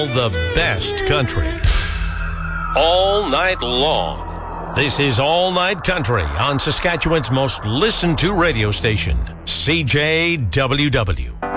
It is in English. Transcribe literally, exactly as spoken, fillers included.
The best country. All night long. This is All Night Country on Saskatchewan's most listened to radio station, C J W W.